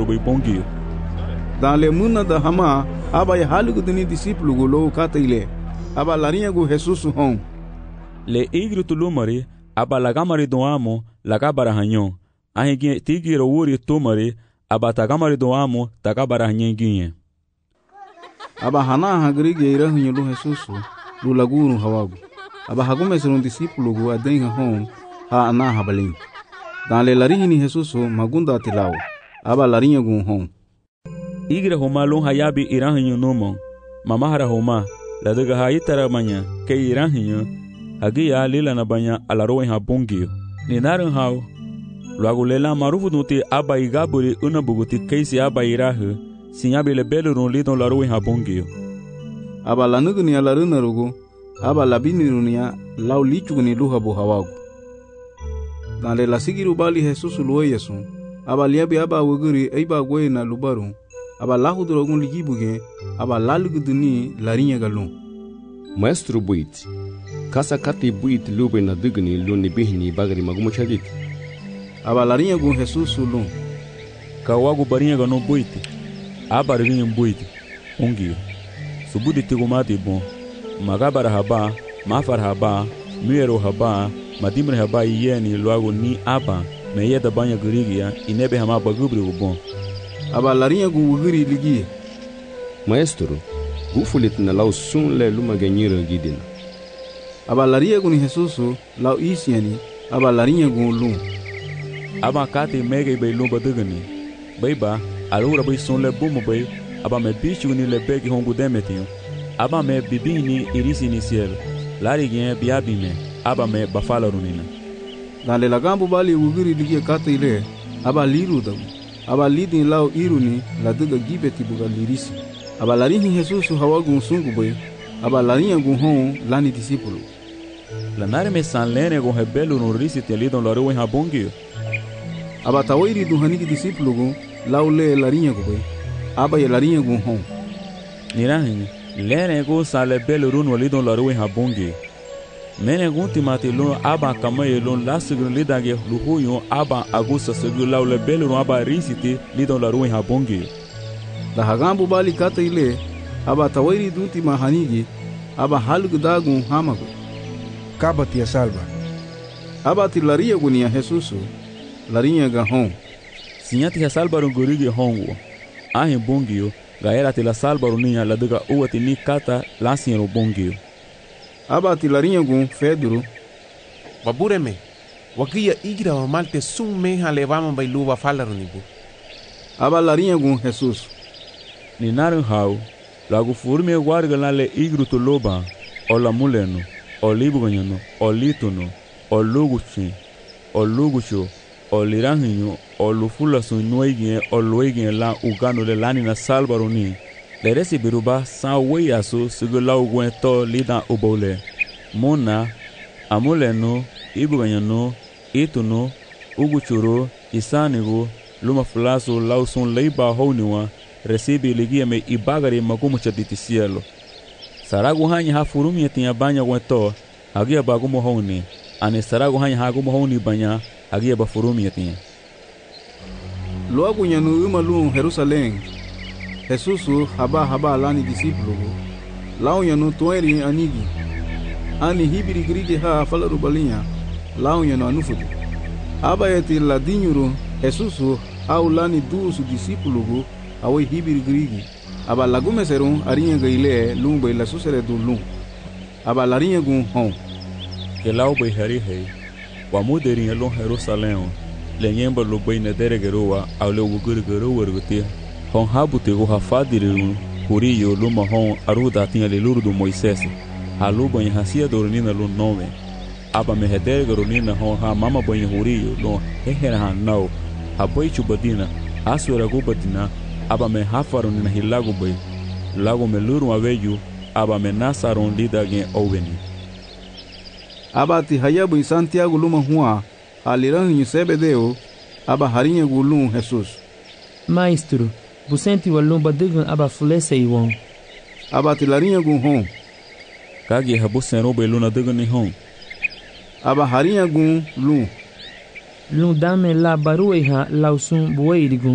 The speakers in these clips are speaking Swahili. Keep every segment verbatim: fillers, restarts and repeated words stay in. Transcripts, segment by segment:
boi bongio. Dale muna da hama aba ya halugu dini discípulo go lo kata ile. Aba larinha go Jesus hon. Le igru tulumari aba lagamari do amo lagabara hanyon. Ahingi tigiro uri tumari aba tagamari do amo tagabara hanyenginye. Aba hana hagri geira hunyo lo Jesus lo laguru hawagu. Aba hagume serun discípulo go adenha hon ha ana habalin. Dale larinha Jesus magunda tilao. Aba larinha go hon. Igre homa lon hayabi iranhinyo nomon. Mamahara homa la daga haitara manya ke iranhinyo hagia lila na banya alaroen habongio. Ninaran hao logo lela marufu nuti aba igaburi una buguti keisi aba irahu sinyabi le belo ron lidon laroen habongio. Aba lanugni alaruna rugo aba labini runia lau lichugni luha bu hawagu. Dale la sigiru bali Jesus luwe yesu aba liabi aba wuguri eiba gwe na lubaru. Aba lahu drogun ligibuge aba lalugu duni larinha galun. Maestro buit kasa kati buit lube na dugni luni bihni bagari magumo chadik. Aba larinha gun Jesus lun. Kawagu barinha gano buit aba rinha buit ongio. Subudi tigumati bon magabara haba mafar haba muero haba madimre haba yeni logo ni aba meyeda banya gurigia inebe hama bagubri bon. Aba larinha gu wuguri ligi. Maestro, gufulit na lau sun le luma ganyira gidina. Aba larinha gu ni Jesus lau isiani aba larinha gu lum. Aba kati mege be lumba dugani. Beiba alura be sun le bumo be aba me bichu ni le begi hongu demetio. Aba me bibini irisi inicial. Lari gen biabi me aba me bafala runina. Dale lagambu bali wuguri ligi kata ile aba liru dagu. Aba lidin lau iruni la duga gibeti buga lirisi. Aba larinha Jesus hawagu sungu boy. Aba larinha gu hon lani discípulo. La nare me san lene gu hebelu no risi te lidon laro en habongio. Aba tawairi du haniki discípulo gu lau le larinha gu boy. Aba ya larinha gu hon. Nirahin lene gu san le belu run lidon laro en habongio. Mene gunti mati lon aba kamaye lon lasigun lidage luhuyo aba agusa segu lau le belu aba risiti lidon la ruin habongi. Da hagambu bali kata ile aba tawairi dunti mahanigi aba halgu dagun hamagu. Kabati ya salva. Aba ti laria gunia Jesus larinha ga hon. Sinyati ya salva rungurigi hongo. Ahin bongio gaera ti la salva runia la duga uati ni kata lasin bongio. Aba ti larinha gun Pedro. Babureme. Wakia igra wa malte sum meha levama bailuva falarunibu. Aba larinha gun Jesus. Ni naran hau lagu furme warga la le igru to loba o la muleno o libuganyano o lituno o luguchi o lugucho o liranhinyo o lufula sunuige o luige la ugano le lani na salvaroni. Le resi biruba sa weyasu sigula ugwento lida ubole. Mona amuleno ibuganyano ituno uguchuro isanigo luma fulaso lausun leiba honiwa recibe ligia me ibagari magumo chatiti cielo. Saragu hanya hafurumi tinha banya gwento agia bagumo honi. Ane saragu hanya hagumo honi banya agia bafurumi tinha. Logo nyanu uma lum Jerusalém. Jesus haba haba lani discípulo. Lau nyanu toeri anigi. Ani hibiri grige ha falaru balinha. Lau nyanu anufudu. Aba eti ladinyuru Jesus au lani dusu discípulo awe hibiri grigi. Aba lagume serun arinha gaile lumba ila susere du lum. Aba larinha gun hon. Que lau bai hari hei. Wa muderinha lon Jerusalém. Lenyemba lo bai na deregeroa au le uguri geroa rugutia. Hon habu tego hafadiri huriyo luma hon aruda tinha le luru do Moisés. Halu banha hasia doronina lo nome. Aba me hedergeronina hon ha mama banha huriyo lo hehera hanau. Haboi chubadina asura gubadina aba me hafaron na hilago bai. Lago me luru aweju aba me nasaron lida gen oveni. Aba ti hayabu in Santiago luma hua aliran in Sebedeo aba harinha gulum Jesus. Maestro, busenti walumba digan aba fulese iwon. Aba ti larinha gun hon. Kagi habusen robe luna digan ni hon. Aba harinha gun lum. Lum dame la barueha lausun bueirigun.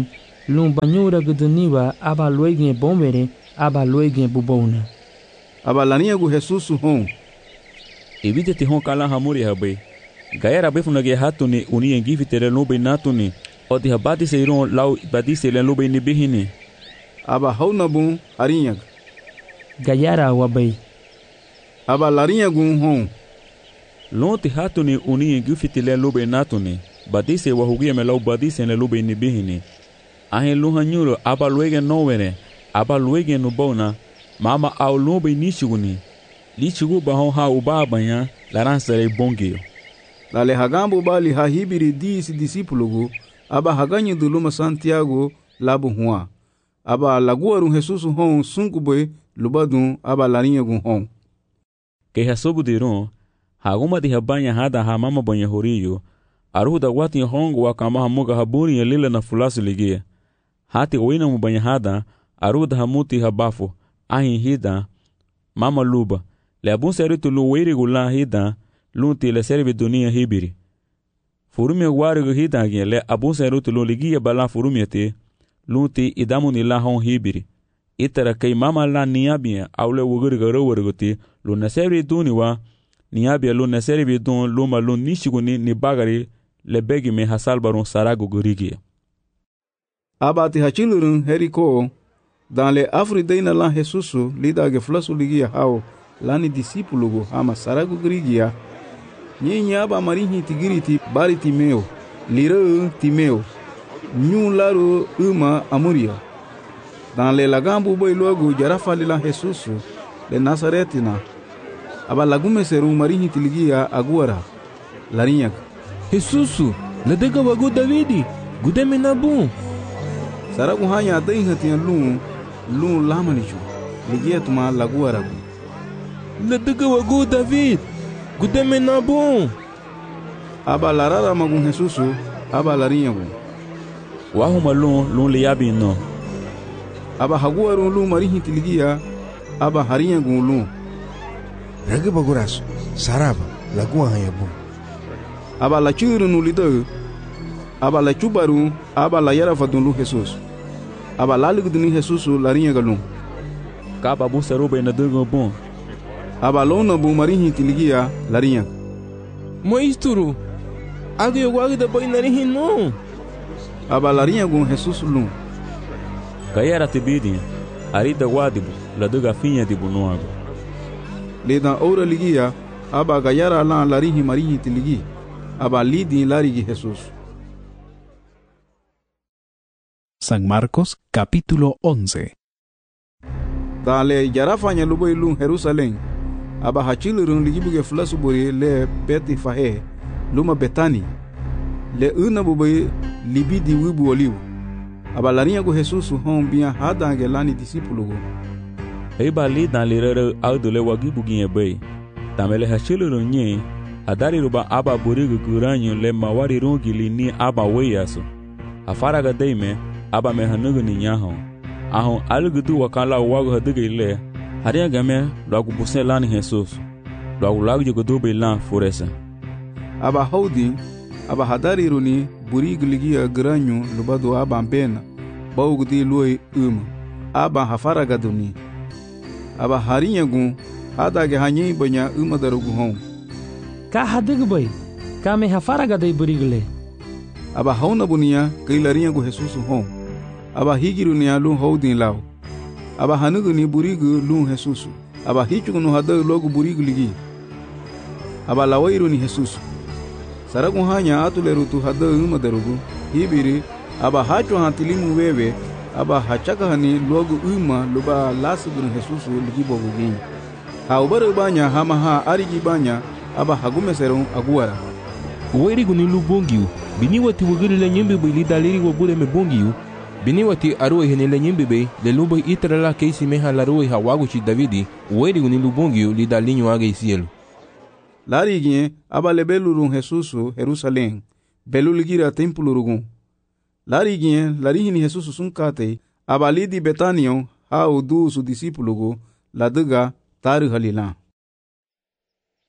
lum banyura guduniwa aba luegen bombere aba luegen bubona. Aba larinha gu Jesus hon. Evite te hon kala hamuri habe. Gayara befunage hatuni uni engifitere lobe natuni. Odi habati seiron lau badise le lobe ni bihini. Aba hauna bun arinha. Gayara wabai. Aba larinha gu hon. Lonti hatuni uni engifitele lobe natuni. Badise wahugia me lau badise le lobe ni bihini. Ahen luhanyuro aba luege nowere. Aba luege nubona. Mama au lobe nishuguni. Lichugu bahon ha ubabanya laransere bongio. Lale hagambo bali ha hibiri disi disipulugu. Aba haganyi duluma Santiago labu hua. Aba laguaru Jesus hon sunkubwe lubadun aba larinha gun hon. Que hasobu diron. Haguma di habanya hada ha mama banya horiyo. Aruda wati hongo wakama hamuga haburi ya lila na fulasu ligia. Hati oina mubanya hada. Aruda hamuti habafo. Ahin hida. Mama luba. Le abun seritu lu weiri gula hida. Lunti le servi dunia hibiri. Furumia warigu hida gien le abun seritu lu ligia bala furumia te. Lunti idamu ni la hon hibiri. Itara kei mama la niabia au le wuguriga rawariguti. Lu naseri duniwa. Niabia lu naseri bidun luma lu nishiguni ni bagari le begi me hasalbarun saragu gurigia. Abati hachilurun heriko. Dans le afridaina la Jesusu lida ge flasu ligia hao lani disipulugu hama saragu grigia. Nyi aba marihi tigiriti bari timeo. Lira timeo. Nyu laro uma amuria. Dans le lagambu boy logo jarafa lila Jesusu le Nazaretina. Aba lagume seru marihi tiligia aguara. Larinha. Jesusu, la dega wago Davidi. Gudeme nabu. Saragu hanya dai hatian lu lu lamanichu. Ligia tuma laguara gu. La dega wago David. Gudeme nabu. Aba larara magun Jesusu. Aba larinha gu. Wahuma lu lu liabi no. Aba haguaru lu marihi tiligia. Aba harinha gu lu. Rage baguraço, sarava, lagoa hanhabu. Aba la churu no lido. Aba la chubaru, aba la yara fadunu Jesus. Aba la ligduni Jesus larinha galum. Kaba bu saruba na dugo bom. Aba lona bu marihi tiligia larinha. Moisturu. Agi eu guardo da boina rihi no. Aba larinha gun Jesus lum. Kayara tibidi. Arida wadibu la duga finha de bunuago. Le dan ora ligia. Aba gayara la larihi marihi tiligi. Aba lidi larigi Jesus. San Marcos capítulo once. Dale yarafanya lubo ilun Jerusalén. Aba hachilurun ligibuge flasuburi le beti fahe. Luma betani. Le una bubai libidi wibu oliu. Aba larinha gu Jesus hon biya hadange lani disipulugu. Eba li dan lirere audule wagibuginye bay. Tamele hachilurun nye. Adari ruba aba burigu guranyu le mawari rungili ni aba weyaso. Afaraga deime aba me hanugu ni nyahon. Ahon alugudu wakala wagu haduge ile. Haria game lagu busen lani Jesus. Lagu lagu jugudu be lan furesa. Aba haudi aba hadari runi burigu ligia guranyu lubadu aba mbena. Baugudi luoi um. Aba hafaraga duni. Aba harinha gun adage hanyi banya uma darugu hon. Ka hadig boy. Ka me hafaraga dai burigle. Aba hauna bunia kai larinha gu Jesus hon. Aba higiru ni alu houdin lao. Aba hanugu ni burigu lu Jesus. Aba hichugu no hada logo burigu ligi. Aba lawairu ni Jesus. Saragu hanya atuleru tu hada uma darugu. Hibiri aba hachu hantilimu wewe. Aba hachaka hani logo uma luba lasu gun Jesus ligi bogu gin. Ha ubaru banya hama ha arigi banya. Aba hagume serum aguara. Uweri guni lu bongiu. Bini wati wugiri le nyembe be li daliri wabule me bongiu. Bini wati aruwe hene le nyembe be le lubo itra la keisi meha la ruwe hawagu chi Davidi. Uweri guni lu bongiu li dalinyo aga isielu. Lari gien aba le belurun Jesusu Jerusalén. Belu ligira tempulu rugun. Lari gien lari hini Jesusu sunkate. Aba lidi Betanion ha udu su disipulugu la duga taru halilan.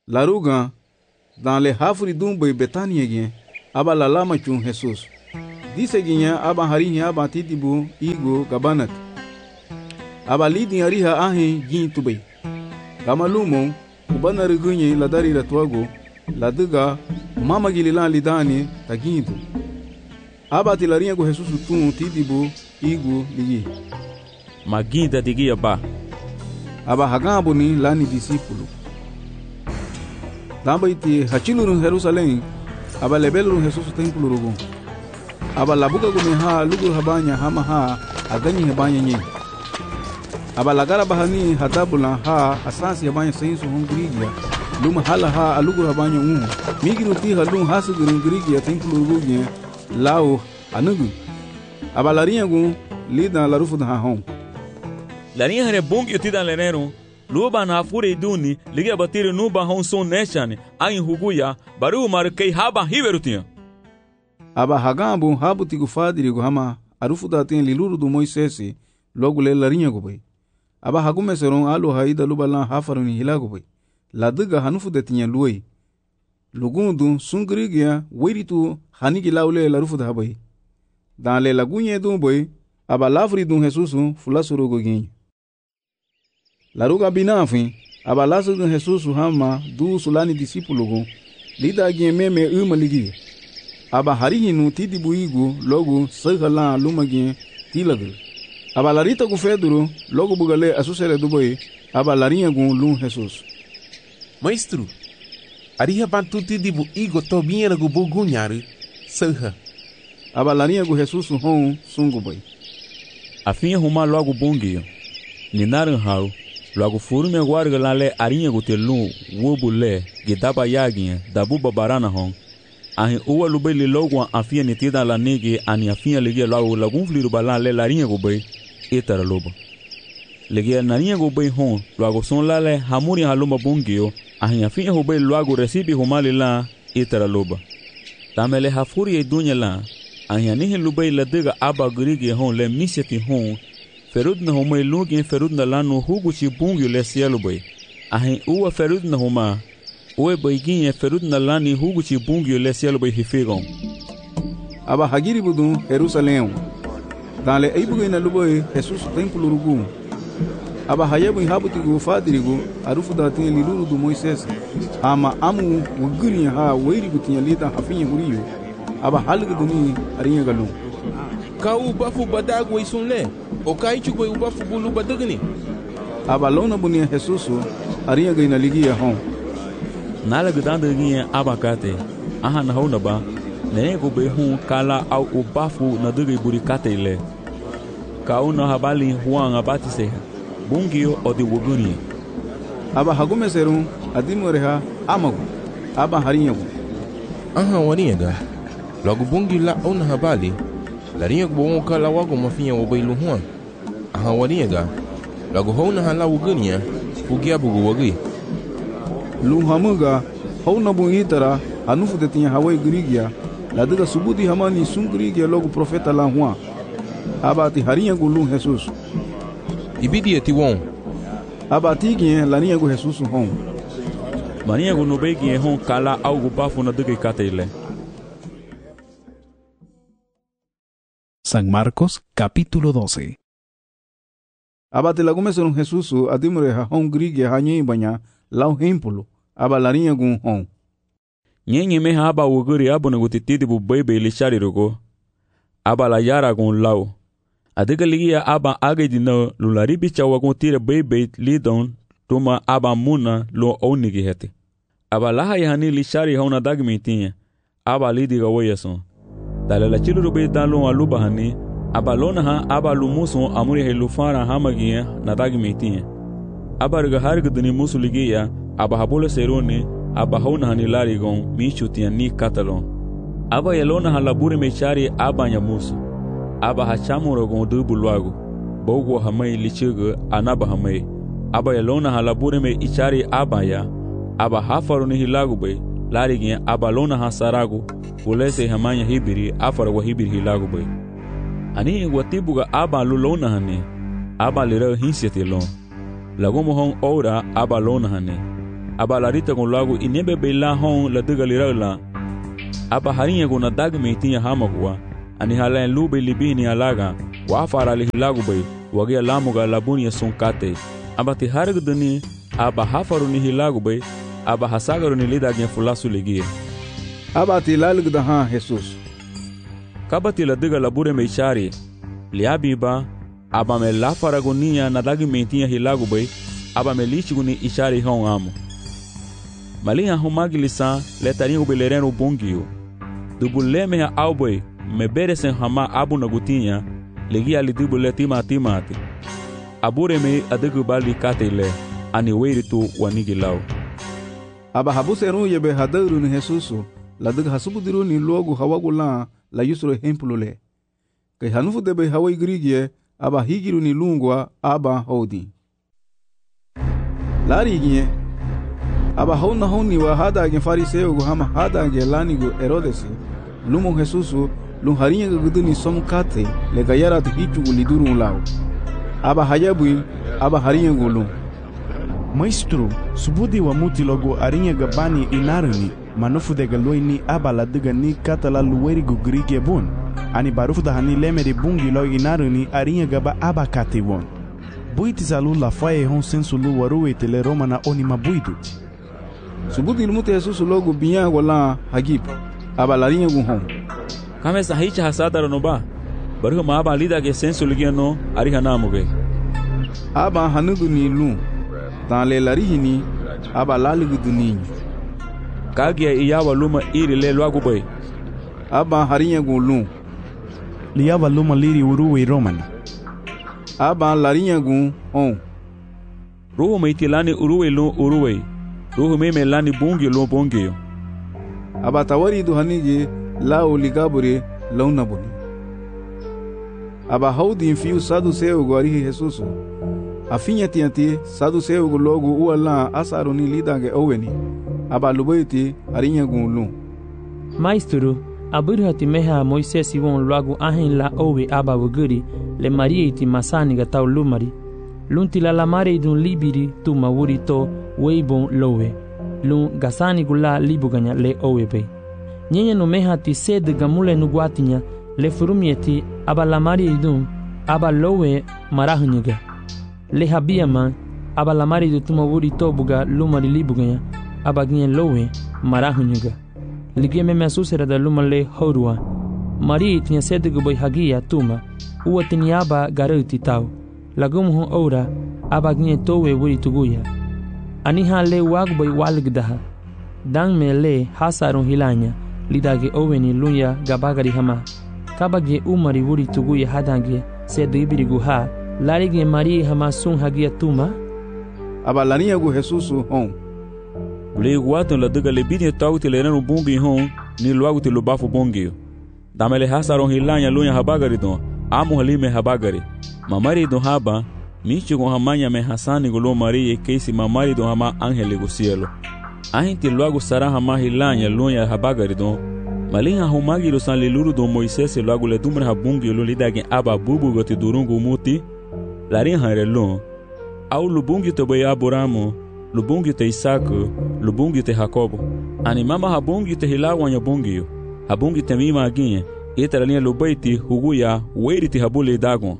Laruga dans le hafri dumbe Betania gien aba la lama chun Jesus. Dice ginya aba harinya aba titibu igo gabanat. Aba lidin ariha ahi gin tubay. Gamalumo ubana rigunye ladari ratwago ladiga mama gililan lidani taginto. Aba tilarinha go Jesus tun titibu igo ligi. Maginda digia ba. Aba hagambo ni lani discípulo. Damba iti hachilurun Jerusalém. Aba lebelurun Jesus templo rugo. Aba labuga gumeha lugur habanya hama ha aganyi habanya nye. Aba lagara bahani hatabula ha asansi habanya sensu hungrigia. Luma hala ha alugur habanya umu. Migiru ti halun hasugurun grigia templo rugo nye lao anugu. Aba larinha gun lida larufu da hon. Larinha hane bung yutida lenero. Luba na fure duni liga batire nuba hon son neshane ain huguya baru markei haba hiverutinha. Aba hagambo habu tigu fadiri go hama arufu da ten liluru do Moisés logo le larinha go bai. Aba hagume seron alu haida lubalan hafaruni hilago bai. Ladiga hanufu de tinha luai. Lugundu sungrigia wiritu hanigi laule larufu da bai. Dan le lagunye dun bai aba lafri dun Jesusu fulasuru go gin. Laruga binafin aba lasu dun Jesusu hama du sulani discípulo go lida gin meme uma ligi. Aba harihinu titibu igu logo sagala lumagin tilagul. Aba larita gu feduro logo bugale asusere dubai aba larinha gu lum Jesus. Maestro, ariha bantu titibu igo tobinha gu bugunharu saha. Aba larinha gu Jesus hon sungu bai. Afinha huma logo bungio. Ninaran hau logo furu me guarga lale arinha gu telun wobule gidaba yaginha dabu babarana hon. Ahin uwa lubai li logo afia nitida la nege ani afia ligia logo lagun fliru balan le larinha go bai etara loba. Ligia narinha go bai hon logo son lale hamuri haluma bungio ahin afia go bai logo recibi humali la etara loba. Tamele hafuri e dunya la ahin anihin lubai ladiga aba grigi hon le miseti hon ferud na homa lugi ferud na lano huguchi bungio le cielo bai. Ahin uwa ferud na homa Oe baiguinha ferud na lani huguchi bungio le cielo bai hifegon. Aba hagiri budun Jerusalém. Dale eibuga na lubai Jesus templo rugu. Aba hayebu habutigu fadirigu arufu da tin liluru do Moisés. Ama amu wuguri ha weiri gutinha lita hafinha guriyo. Aba halga duni arinha galu. Ka u bafu badago isunle. O kai chugo u bafu bulu badagni. Aba lona bunia Jesus arinha gaina ligia hon. Nala gudanda ginha abakate aha na hona ba ne go be hu kala au ubafu na dugi burikate ile ka una habali huanga batise bungio odi wuguni aba hagume serum adimoreha amagu aba harinyagu aha waniga logo bungi la una habali la rinha go kala wago mafinha obailu huan aha waniga logo hona hala wugunia ugia bugu wagi Luhamuga hona bun itara anufu de tinha hawai grigia ladiga subudi hamani sun grigia logo profeta la huan abati harinha gu lum Jesus ibidi eti won abati gien larinha gu Jesus hon marinha gu no begi hon kala algo bafu na dugi katele. San Marcos capítulo doce. Abati lagume son Jesus adimure ha hon grigia hanyi banya lau hempulo aba larinha gun hon. Nyenye me haba wuguri abu na gutitidi bu bebe ilishari rugo. Aba la yara gun lau. Adiga ligia aba age dina lulari bicha wagun tire bebe lidon tuma aba muna lo onigi hete. Aba laha yahani lishari hona dagmi tinha. Aba lidiga woyason. Dale la chilu rube dalon aluba hani. Aba lona ha aba lumuson amuri he lufara hamagia na dagmi tinha. Aba riga harga dini musu ligia aba habula seroni aba hauna hani larigon michu tia ni katalon. Aba yelona halaburi mechari aba nyamusu. Aba hachamuro gon dubu luago. Bogo hamai lichiga anaba hamai. Aba yelona halaburi me ichari aba ya. Aba hafaruni hilago bay. Larigin aba lona hasarago. Ulese hamanya hibiri afara wa hibiri hilago bay. Ani watibuga aba lulona hani. Aba lira hinsiati lon. Lagomo hon ora aba lona hane. Aba larita con lago inebe bela hon la diga lirala. Aba harinha con na dagme tinha hamagua. ani halen lube libini alaga wa fara li lagu bay wagi lamuga labuni sun kate abati hargduni aba hafaruni hilagu bay aba hasagaruni lidagin fulasu ligie abati lalgda ha Jesus kabati ladiga labure me ishari liabiba aba me la faragonia nadagi mentinha hilagu bay aba me lichiguni ishari hon amo malinha humagi lisan letarinho belereno bongio dubuleme ha alboy me beresen hama abu nagutinha legi ali dubule tima timati abure me adigu bali katele ani weiritu wanigilau aba habuseru yebe hadaru ni Jesusu ladig hasubudiru ni logo hawagula la yusro hempulule kai hanufu debe hawai grigie aba higiru ni lungwa aba hodi lari gie aba hona honi wa hada ge fariseo go hama hada ge lanigo Herodesi lumo Jesusu lun haringa guduni somkate le gayara te hichu liduru lao aba hayabui aba haringa gulu Maestro, subudi wa muti logo arinha gabani inarani manufu de galoini aba ladiga ni katala luweri go grige bon ani barufu da hani lemeri bungi lo inarani arinha gaba aba kate bon buiti zalu la faye hon sensu lu waruwe tele romana oni mabuidu subudi ilmute Jesus logo binya wala hagip aba larinha gu hon kame sahicha hasada no ba baru ma aba lida ge sensu ligiano ariha namuge aba hanugu ni lu tan le larihini aba laligu duninho kagia iyawa luma iri le logo boy aba harinha gu lu liava luma liri uruwe romana aba larinha gu on ruhu meitilani uruwe lu uruwe ruhu meme lani bungi lu bungi aba tawari du hanige lao ligabure launa boni aba haudi fiu sadu seu gorihi Jesus afinha tianti sadu seu go logo uala asaroni lidange oweni aba lubaiti arinha gunlu Maestro, aburhati meha Moisés won logo ahin la owe aba wuguri le Maria iti masani ga tau lumari lunti la lamare dun libiri tu mawuri to weibon lowe lun gasani gula libuganya le owe be nyenye no meha ti sed gamule no guatinya le furumieti aba lamari dun aba lowe marahnyega le habia man aba lamari du tuma wuri to buga lumari libuganya aba gnyen lowe marahnyega lige me mesusera da lumale horua mari tinha sed go boy hagia tuma uatini aba garuti tau lagum ho ora aba gnyen towe wuri tuguya ani ha le wag boy walgdaha dang me le hasarun hilanya lidage oweni lunya gabagari hama kabage umari wuri tuguya hadange sed ibirigu ha larige mari hama sun hagia tuma aba larinha gu Jesusu hon le guaton la daga le bini tauti le renu bungi hon ni logo te lubafu bungi damele hasaron hilanya lunya habagari don amu halime habagari mamari don haba michi con hamanya me hasani golo marie keisi mamari don hama angele go cielo ahinti logo sara hama hilanya lunya habagari don malinha humagi lo san le luru don Moisés logo le dumra habungi lo lidage aba bubu gote durungu muti larin harelon au lubungi to boy aboramo lubungi te Isaac lubungi te Jacobo ani mama habungi te hilawanya bungi habungi te mima aginye itaralinha lubaiti huguya weiri te habule dagon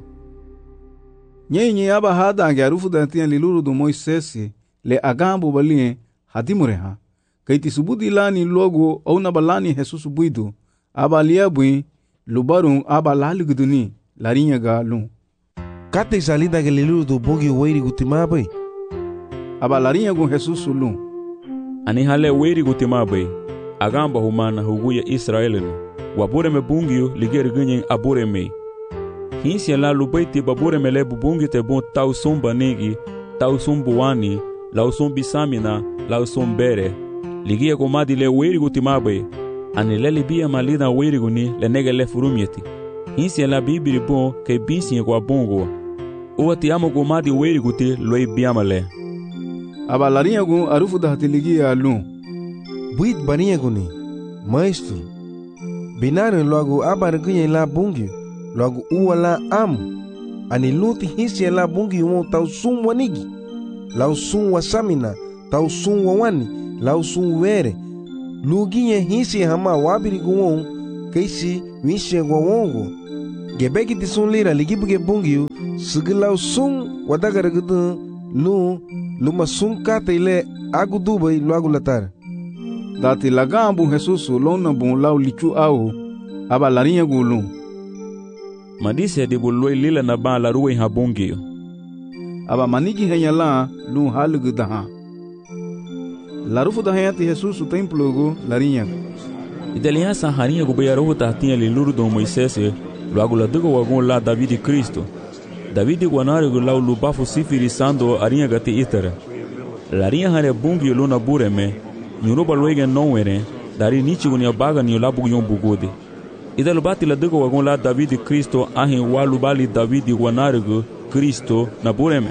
nyenye aba hadange arufu dantia liluru do Moisés le agambo balinhe hadimureha kaiti subudi lani logo au na balani Jesus buidu aba liabui lubarun aba laliguduni larinha ga lu kate salida ke liluru do bogi weiri gutimabai aba larinha gu Jesus lu ani hale weiri gutimabai agamba humana huguya Israelino wabure me bungio ligeri ganyen abure me hinsi la lubaiti babure me le bubungi te bon tau sumba negi tau sumbuani lau sumbi samina lau sumbere ligia komadi le weiri gutimabai ani le libia malida weiri guni le nege le furumieti hinsi la bibiri bon ke binsi kwa bongo uati amo komadi weiri guti loi biamale aba larinha gu arufu da hatiligia lu buit barinha guni Maestro binaru logo abar ganyen la bungi logo uala am ani luti hisi la bungi mo tau sum wanigi lau sum wasamina tau sum wani lau sum were luginye hisi hama wabiri guon Kaisi wishe gwa wongo. Gebeki ti sun lira ligibu ge bungiu. Sigilau sun wadagara gudu lu luma sun kata ile agu dubai lu agu latar. Dati lagambu Jesusu lona bun lau lichu au aba larinha gulu. Madise de buloi lila na ba la ruwe ha bungiu. Aba manigi henya la lu halugu daha. Larufu daha ti Jesusu templo go larinha. Idaliha sa harinha go bayaru ta tinha li luru do Moisés logo la dugo wagon la David e Cristo. David guanare go lau lu bafu sifiri sando arinha gati itara. Larinha hare bungiu luna bureme. Nyuruba loige nowere dari nichi gunia baga ni labu yon bugode. Ida lubati la dugo wagon la David e Cristo ahin walu bali David guanare go Cristo na bureme.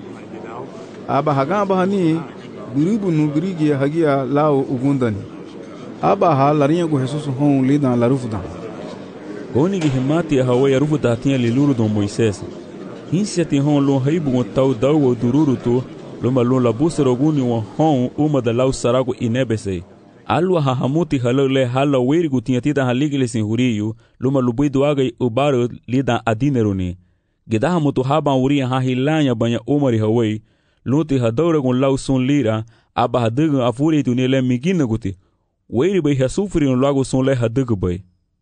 Aba hagamba hani guribu nu grigi hagia lao ugundani. Aba ha larinha go Jesus hon lidan la rufuda. Goni gi himati hawa ya rufuda tinha li luru do Moisés. Hinsia ti hon lo haibu go tau dawo dururu to loma lo la busero guni wa hon uma da lau sarago inebese. Alwa ha hamuti halole hala werigu tinha tida haligile sin huriyu loma lubuidu aga ubaro lidan adineruni. Gedaha mutu haba uria ha hilanya banya umari hawai luti hadora gon lau sun lira aba hadugu afuri tunele migina guti. Weri bai hasufri un lago sun le hadugu bai.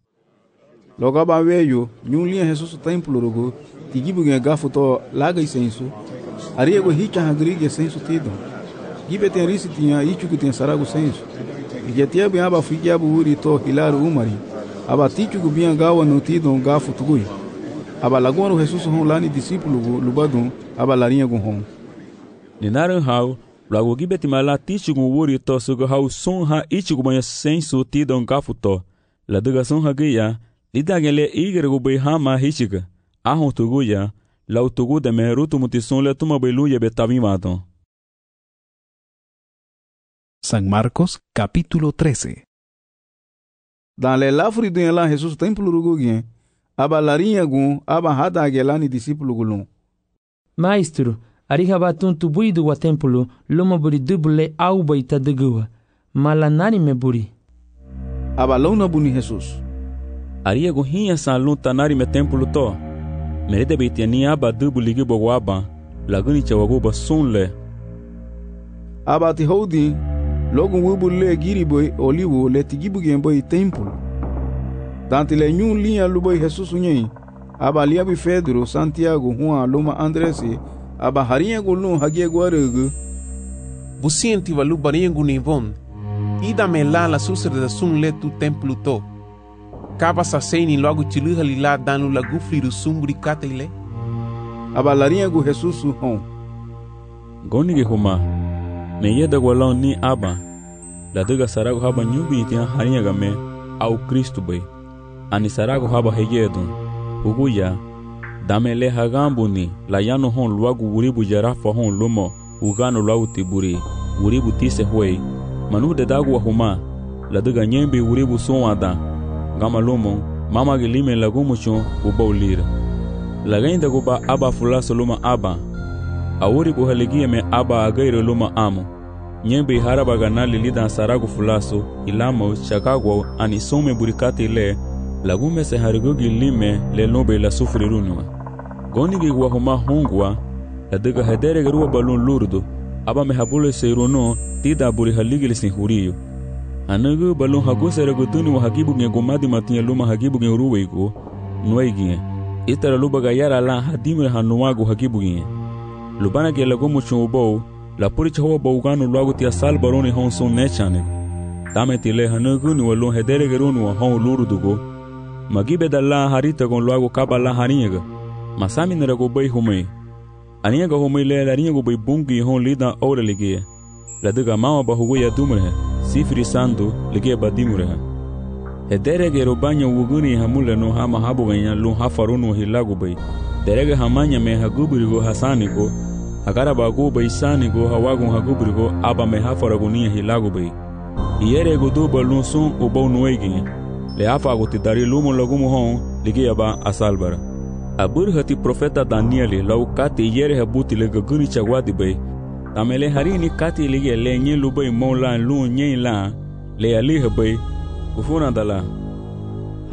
Logo ba veio nyulia Jesus templo rugo tigibu ge gafu to laga isensu. Aria go hicha hagrige sensu tido. Gibe tem risi tinha ichu que tem sarago sensu. Igetia bem aba fiki abu uri to hilaru umari. Aba tichu go bem gawa no tido um gafu tugui. Aba lagoa no Jesus hon lani discípulo go lubadum aba larinha go hon. Ninaran hau lago gibe timala tichu go uri to sugo hau son ha ichu go banha sensu tido um gafu to. La duga son hagia lidagele igre go bai hama hichiga. Ahon tuguya lau tugu de merutu mutison le tuma bailuya betavimado. San Marcos capítulo trece. Dans le lafri de la Jesus templo rugugien, aba larinha gun aba hada agelani discípulo gulun. Maestro, ariha batun tubuidu wa templo loma buri dubule au baita degua. Malanani me buri. Aba launa buni Jesus. Aria gun hinha sa lun tanari me templo to. Merede beitiani aba dubu ligi bogwaba laguni chawagoba sunle. Aba ti holding logo wubu le giri boy olivo le tigibu gemboy templo. Dante le nyun linha luboy Jesus nyen. Aba liabi Pedro, Santiago, Juan, Luma Andres, aba harinha golun hagie guaregu. Busienti valu baringu nivon. Ida me la la susre da sun le tu templo to. Kaba sa seini logo tiluha lila danu la gufri do sumbri katele. Aba larinha go Jesus hon. Goni ge huma. Me yeda golon ni aba. La duga sarago haba nyubi tia harinha game au Cristo bay. Ani sarago haba heyedo. Uguya damele hagambuni la yano hon luagu uribu jarafa hon lumo ugano luagu tiburi uribu tise huei manu de dagu wa huma la duga nyembe uribu sonwada gama lumo mama gelime lagumu chon ubaulira la gainda guba aba fulaso luma aba awuri bu haligie me aba agaire luma amo nyembe haraba ganali lida saragu fulaso ilamo chakagwa ani some burikate le lagume se harigogi lime le lobe la sufri runwa. Goni gi wa huma hongwa la daga hedere garuwa balon lurdo aba me habule se rono tida buri haligi le sinhuriyo. Anagu balon hago se ragotuni wa hagibu nge gomadi matinye luma hagibu nge uruwego nuwaigi. Itara luba gayara la hadimre hanuwago hagibu nge. Lubana ge lagomu chumubou la puri chahuwa baugano luago tia sal baroni hon son nechane. Tame tile hanagu ni walon hedere garunu wa hon lurdugo. Magibe dalla harita con luago kaba la haringa. Masami nera go bay humei. Aniga humei le laringa go bay bungi hon lida ora ligia. La duga mama bahugo ya dumre. Sifri sandu ligia badimure. Hedere ge robanya wuguni hamule no hama habu ganya lu hafarunu hilago bay. Derege hamanya me hagubirigo hasanigo. Agara bago bay sanigo hawago hagubirigo aba me hafaragonia hilago bay. Iere go do balun son obo nuegi. Le afa goti dari lumo lagumo hon ligi aba asalbara. Abur hati profeta Danieli lau kati yere habuti le gaguni chagwadi bay. Tamele harini kati ligi le nye lubay mon lan lu nye la le ali habay. Kufuna dala.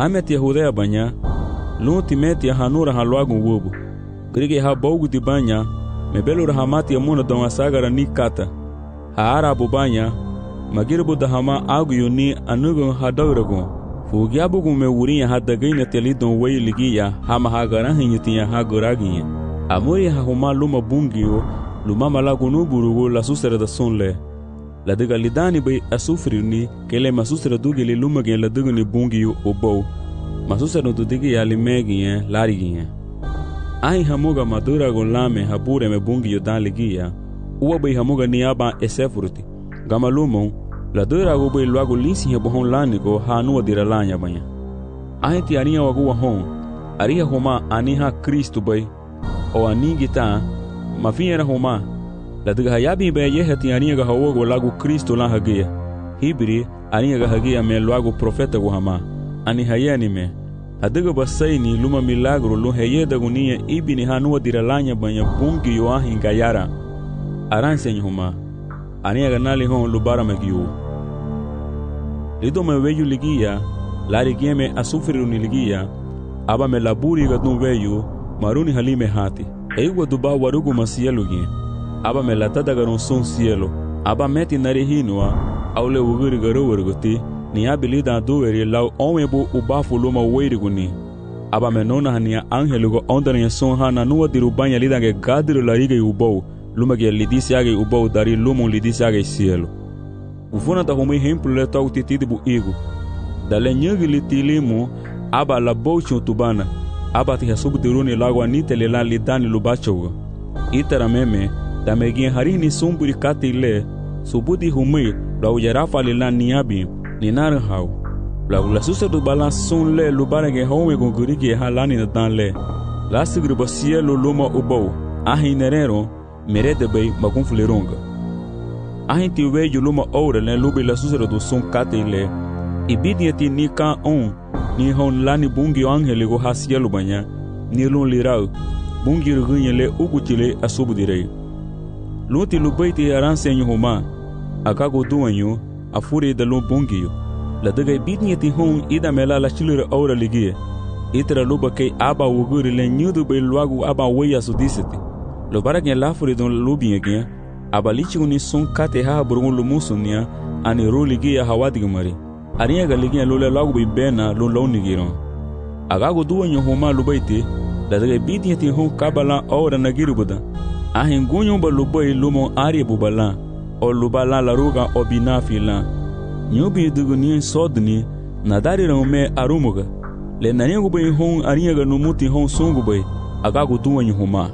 Hameti Judea banya, lunti meti hanura halwagu wobu. Grige ha bogu di banya, mebelura hamati amuna don asagara ni kata. Ha arabu banya, magirbu da hama agu yuni anugun hadawragun. Fugiabugun me wurin hadagaina telidon way ligiya, hama hagarahin yutiya haguragiya. Amuri ha huma luma bungio, luma malagunu burugu la susera da sonle. La diga lidani bay asufrini, kele masusera dugili luma gen la diguni bungio obo. Masusera du digi ya limegiya, larigiya. Ai hamuga madura golame habure me bungio dan ligiya. Uwa bay hamuga niaba esefurti. Gamalumon, la dura go bay luago linsi hebohon lanigo hanua diralanya banya. Ai ti aria wagu wahon, aria homa aniha Kristo bay. O anigita, mafinera homa. La diga hayabi be yehati aniga hawogo lagu Kristo la hagia. Hibri aniga hagia me luago profeta go hama. Ani hayani me. Adiga basaini luma milagro lu heyeda gunia ibini hanua diralanya banya bungi yoahin gayara. Aransen homa. Aniga nali hon lubara megiu. Lido me veyu ligia, lari gieme asufriru ni ligia. Aba me laburi gadun veyu, maruni halime hati. Ewa duba warugu masielu gien. Aba me latada garon son cielo. Aba meti nari hinua, aule uguri garo warguti, ni abilida duweri lau onwebu ubafu luma weiriguni. Aba me nona hania angelugo ondania son hana nuwa dirubanya lidange gadiru larige ubou, luma ge lidisiage ubou dari lumon lidisiage cielo. Ufuna ta humi hemplu le tau titidi bu igu. Dale nyagi litilimu, aba la bouchon tubana. Aba ti hasubu diruni lago anite le la lidani lubachoga. Itara meme, da megin harini sumburi kati le, subudi humi, la ujarafa le la niabi, ni naranhau. La ulasusa du balan sun le lubarage home gunguriki halani na dan le. La sigriba cielo luma ubou, ahi nerero, merede bay magunfuleronga. Ahi ti weju luma ora le lubi la susera du sun kati le. Ibidiati ni ka on, ni hon lani bungi angeli go hasielu banya, ni lun lirau, bungi rugunye le uguchile asubu direi. Lunti lubaiti aransenyu homa, akago duanyu, afuri da lun bungiyo. La daga ibidiati hon ida mela la chilura ora ligie. Itra luba kei aba uguri le nyudu bay luagu aba weya sudisiti. Lubara gen lafuri don lubi gen, aba lichi uni sun kate ha burgun lumusunia, ani ru ligie hawadigmari. Aria galigia lule lagu bi bena lu launi giron. Agago duanyo homa lubaiti, la daga ibidiati hon kabala ora nagirubuda. Ahin gunyo ba lubai lumo ari bubala, o lubala la ruga obinafi la. Nyubi duguni sodni, nadari raume arumuga. Le naniago bay hon ariaga numuti hon sungu bay, agago duanyo homa.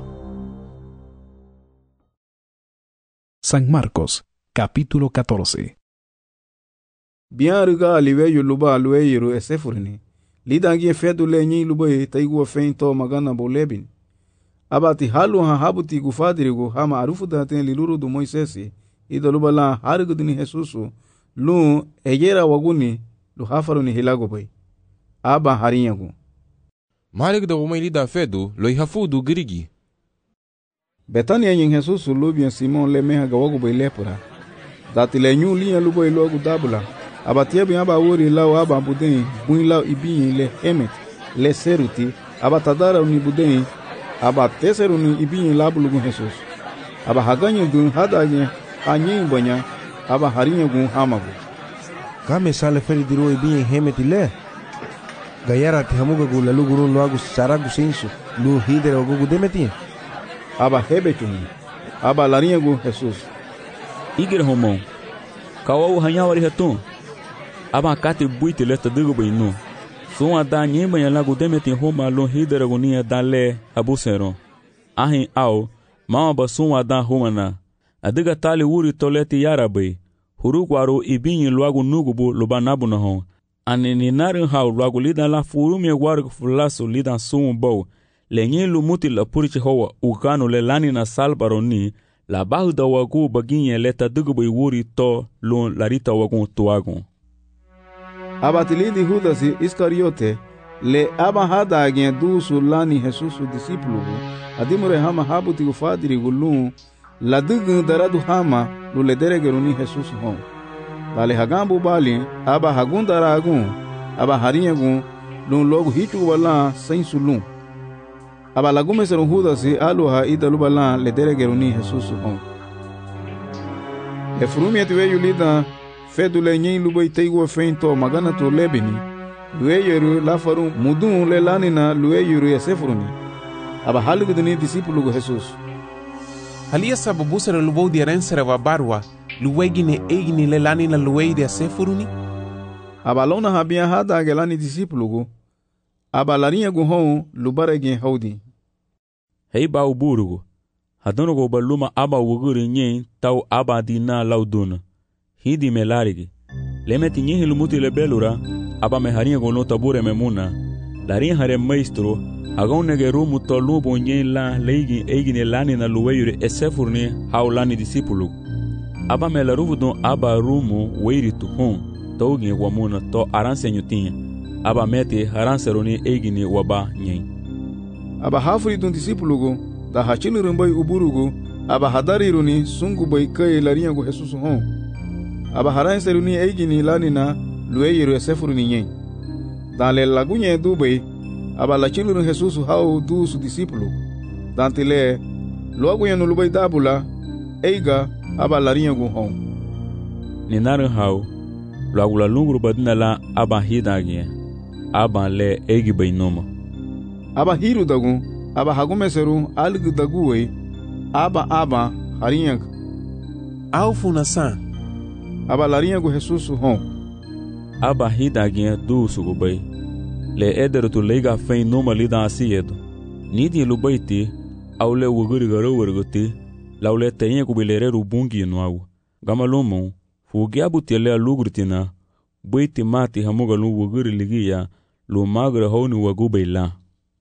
San Marcos, capítulo catorce. Bien ruga aliveyo luba lueiro esefurni. Lidangie fedu le nyi lubai taigua feinto magana bolebin. Abati halu ha habuti gufadirigo hama arufu daten liluru du Moisesi, ida luba la harigudini Jesusu, lu ejera waguni lu hafaruni hilago bay. Aba harinyagu. Malik da umay lida fedu lo ihafudu girigi. Betania nyin Jesusu lubian Simon le meha gawago bay lepura. Dati le nyu liya lubai logu dabula. Abatia bi aba wori lao aba budin, buin lao ibin le hemet, le seruti, aba tadara uni budin, aba teser uni ibin labulugun Jesus. Aba haganya dun hadanya, anye banya, aba harinya gun hamagu. Kame sale feri diro ibin hemet le. Gayara ti hamuga gu lalu gurun lo agus saragu sensu, lu hidere ogugu demeti. Aba hebechun, aba larinya gun Jesus. Igir homon, kawau hanyawari hatun. Aba kati buiti lesta digo bay no. Son ada nyemba ya lagu demeti homa lon hidere gunia dale abuseron. Ahin au, mama ba son ada homa na. Adiga tali uri toleti yara bay. Hurukwaro ibinyi luagu nugubu lubanabu na hon. Ani ni narin hau luagu lidan la furumi wargu fulaso lidan son bau. Lenye lumuti la puriche hoa ukano le lani na salbaroni. La bahu da wagu baginye leta digo bay wuri to lon larita wagun tuagun. Abatilidi Judasi Iscariote, le aba hada agien du sulani Jesus su discípulo, adimure hama habuti gufadiri gulun, la digun daradu hama, lu le deregeruni Jesus hon. Dale hagambu bali, aba hagun daragun, aba harinyagun, lun logo hitu wala sem sulum. Aba lagume seron Judas e aloha ida lubala le deregeruni Jesus on. Le frumi ati veio lida fedu le nyen luba iteigo fento magana to lebini. Lueyeru la faru mudun le lanina lueyeru ya sefruni. Aba haluguduni discípulo go Jesus. Halia sababusera lubou di arensera wa barwa, luegine eigini le lanina luei de sefruni. Aba lona habia hada gelani discípulo go. Aba larinha go hon lubaregen haudi. Hei ba uburugo. Hadono go baluma aba wuguri nyen tau aba dina lauduna. Hidi melarigi. Lemeti nyen hilumuti le belura, aba meharinha go no tabure memuna. Larinha hare maestro, agão negeru mutolu bonyen la leigi eigine lani na luweyure esefurni haulani discípulo. Aba melaruvu don aba rumu weiritu hon, taugi wamuna to aransenyutinha. Aba mete haranseroni eigine waba nyen. Aba hafuri don discípulo go, da hachili rumbai uburugo, aba hadariruni sungu bai kai larinha go Jesus hon. Aba haranseroni eigine lani na luweyure esefurni nyen. Da le lagunye dubai, aba lachiluru Jesus hau du su discípulo. Dante le, logo yanu lubai dabula, eiga aba larinha go hon. Ninaru hau, logo la lungru badina la aba hidagia, aba le eigi bai noma. Aba hiru dagu, aba hagumeseru algu daguwe, aba aba harinha. Au funasan. Aba larinha go Jesus hon. Aba hidagia du su go bai. Le eder tu leiga fein numa lida asiedo. Nidi lubaiti, au le wuguri garo werguti, lau le teinha kubilereru bungi nuau. Gama lumu, fugiabu tielea lugurtina, buiti mati hamuga lu wuguri ligia, lu magre honi wagube la.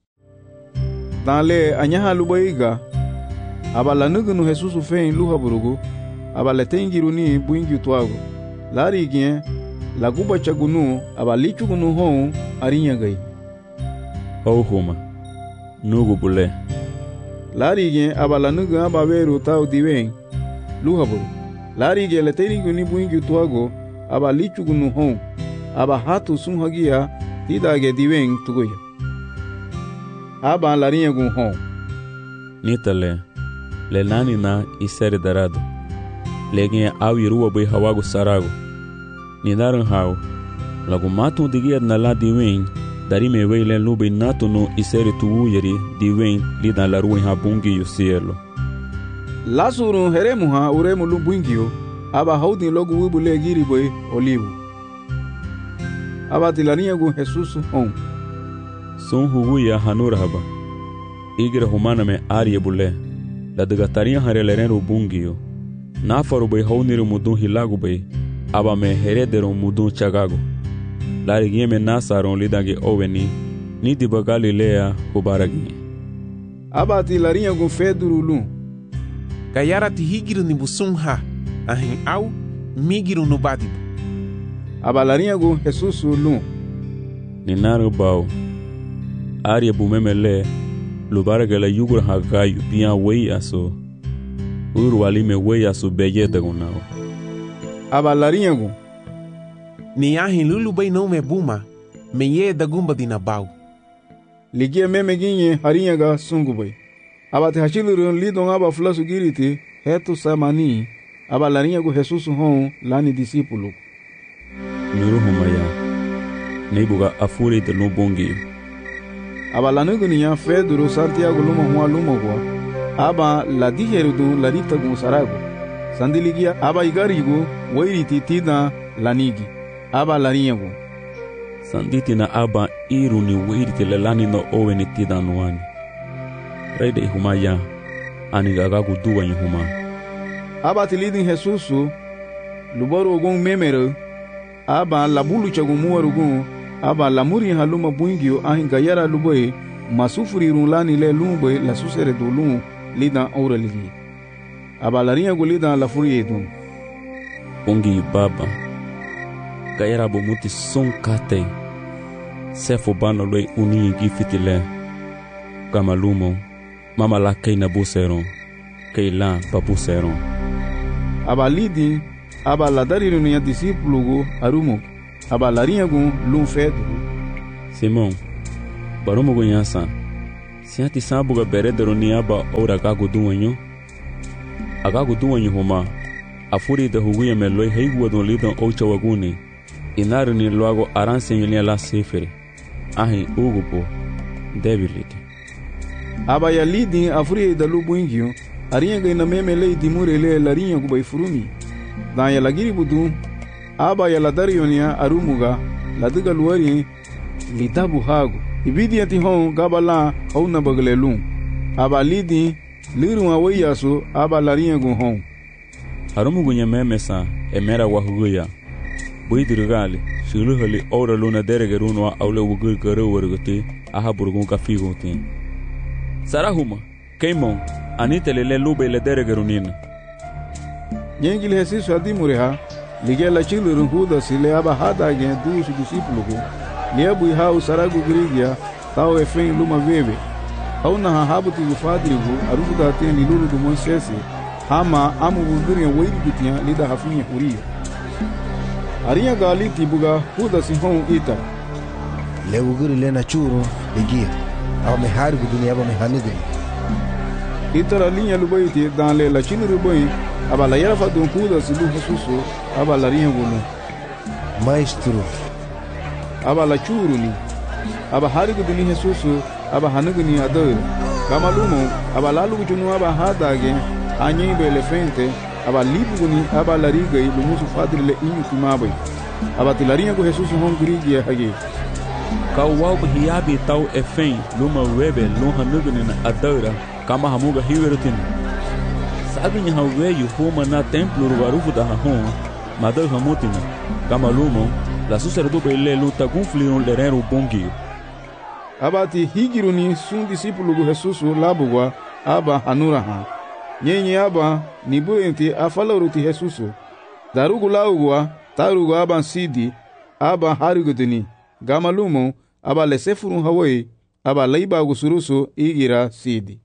Dale anyaha lubaiga, aba lanugunu Jesus fein luha burugu, aba le teingiruni buingi tuago. Lari gien, la guba chagunu aba lichugunu hon arinha gai. Hau huma, nugu bule. Lari gen aba la nugu aba veru tau diwen, luhaburu. Lari gen le teringuni buingi tuago aba lichugunu hon, aba hatu sunhagia tidage diwen tugoya. Aba larinha gun hon. Nitale, le nani na isere darado. Le gen au irua bai hawago sarago. Ninaran hau, lagu matu digia na la diwen, dari me weile lube natu no iseri tu yeri diwen lida la ruin ha bungi yu cielo. Lasuru heremu ha uremu lu bungio, aba haudin logu wibu le giri boy olivu. Aba tilarinha gu Jesus hon. Son huguya hanura haba. Igira humana me arie bule. La degatarinha hareleren bungio. Nafaru boy hauniru mudun hilagu boy. Aba me herederon mudun chagago. Lari gieme nasaron lidage oweni, nidi ba Galilea hubaragi. Aba ti larinha gun feduru lum. Gayara ti higiru ni busum ha, ahin au, migiru no badibu. Aba larinha gun Jesus lum. Ninaru bau, aria bumemele, lubarage la yugur hagayu, bian wei aso. Uru alime wei aso beyeta gunao. Aba larinha gun. Ni ahin lulu bai não me buma, me ye da gumba dinabau. Ligia meme ginye harinha ga sungu bai. Aba te hachilurun lidon aba flasu giriti, hetu samani, aba larinha gu Jesus hon lani discípulo. Nuru humaya, neibuga afuri de lubongi. Aba lanugu niya Fedro Santiago luma hua luma gua, aba la diherudu larita gun sarago. Sandiligia aba igarigu wairiti tina lanigi. Aba larinha gu. Sanditi na aba iru ni wairiti le lani no oweni tida nuani. Reide ihumaya, anigagagu duwa huma. Aba tilidin Jesusu, lubaru ogun memero, aba labulu chagun muwarugun, aba lamuri haluma buingio ahin gayara luboy, masufuri lani le lumboy la susere do lum lidan ora ligi. Aba larinha gu lidan la furi edun. Ongi baba. Gayara bomuti son kate. Sefo bano loi uni gifitile. Kamalumo. Mama la kei na buseron. Kei la papuseron. Aba lidi, aba la dariru niya discípulo gu arumo. Aba larinha gu lum fedu. Simon, baromo gonyansa. Siati sabuga beredero ni aba ora kago duwanyo. Agago duwanyo homa. Afuri de huguya meloi heigu don lidon ocha waguni. Inaru ni luago aranse nyolia la sefere. Ahi ugupo. Debility. Aba ya lidi afuri da lubuingyo. Arinha ga ina meme lei di murele larinha ku bai furumi. Dan ya lagiri budu. Aba ya ladarionia arumuga. Ladiga luari litabu hago. Ibidi ati hon gabala hauna baglelun. Aba lidi liru awayaso aba larinha gu hon. Arumugu nyameme sa emera wahuguya. Buidirgali shiluhali ora luna deregerunwa aule wugul garo warguti aha burgun kafigunti. Sarahuma Keimon anite lele lube le deregerunina. Nyengil hesisu adimureha ligela chilurun huda sile aba hada gen dusu disiplugu. Liebu hau saragu grigia tau efen luma veve. Hauna ha habuti gufadrigu arufu da ten liluru du monsesi. Hama amu bugurin weidi gutiya lida hafinye huriyo. Arinha gali tibuga huda sihon ita. Le uguri lena churo ligia. Aba me harigu dunia aba me hanigri. Itara linha lubaiti dan le la chinu rubai aba la yarafa don huda silu hasusu aba la rinha gulu. Maestro. Aba la churu ni. Aba harigu dunia hasusu aba hanigni ador. Kama lumo aba la lugu junu aba hadage anyi be elefante aba libuguni aba la riga e lumusu fadri le inyu tumabai. Aba tilarinha go Jesus hon grigi hage. Kawau hiabi tau efen luma webe lonha nugni na adora kama hamuga hiwerutin. Sabe nya haweyu homa na templo rugarufu da hon madal hamutina kama lumo la susera do bele luta conflion lerero bongi. Aba ti higiruni sun discípulo go Jesus labugwa aba hanura han. Nyenye aba ni buenti afalaruti Jesus. Darugu laugwa tarugu aba sidi aba harigudini. Gama lumo aba lesefurun hawai aba laiba gusurusu igira sidi.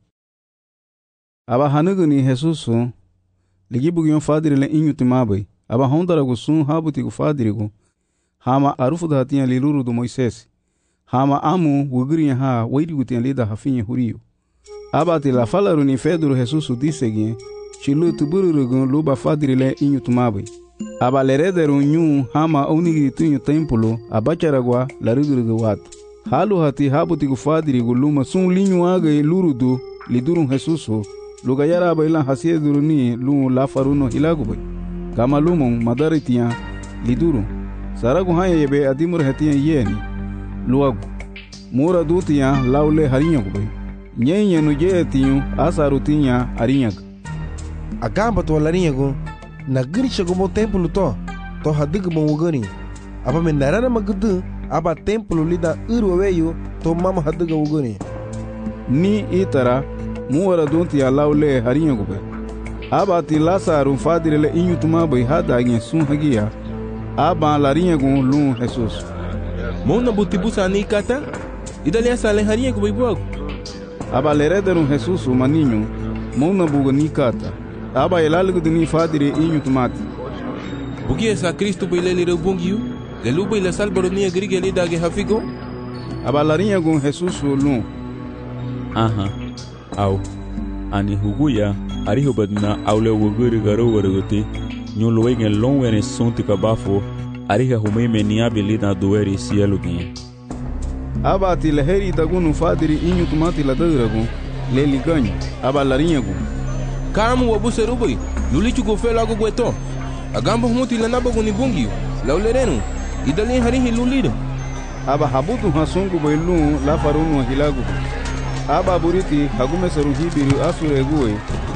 Aba hanuguni Jesusu ligibu gyon fadiri le inyu timabai. Aba hondara gusun habuti gu fadiri gu. Hama arufu da hatiya liluru du Moisés. Hama amu wugiriya ha waidi gutiya lida hafinye huriyo. Aba ti la falaru ni feduru Jesusu disegye chilu tubururugun luba fadiri le inyu timabai. Aba lerederu nyu hama onigiri tunyu templo abacharagwa larigurugu watu. Halu hati habuti gu fadiri gu luma sun linyu agai lurudu lidurun Jesusu. Luga yara aba ilan hasiye duruni lu la faruno hilagu bai. Kama lumon madaritiya lidurun. Saragu hanya yebe adimur hetiya yeni. Luagu. Mura dutiya laule harinyagu bai. Nyenye nuje tiyu asarutiya arinyagu. Agamba to larinyagu. Na gani shagomo templo to. To hadigu mo gani. Aba me narana magudu. Aba templo lida urweyo to mama hadigu gani. Ni itara. Muara donti ya laule harinha gobe. Aba ti Lazarus fadire le inyu tumabai hada agin sun hagia. Aba larinha gun lun Jesus. Mona butibusa ni kata? Idalia sale harinha gobe buago. Aba lerederun Jesus maninho. Mona buga ni kata. Aba elalgu dini fadire inyu tumati. Bugi esa Cristo bailele rebungiu. Le luba ila salbaronia grige lida ge hafigo. Aba larinha gun Jesus lun. Aha. Au ani huguya ari hubadna aule wuguri garo warguti nyolo wegen longwene sonti kabafo ari ha humeme ni abilida doeri sielo gin. Aba ti leheri dagunu fadiri inyu tumati la dagragu le liganyo aba larinyagu. Kamu wabu serubai lulichu go felo ago gweto. Agamba humuti la nabagu ni bungi laulerenu idalin harihi lulido. Aba habutu hasungu bailun la farunu hilagu. Aba buriti hagume seru hibiru asure guwe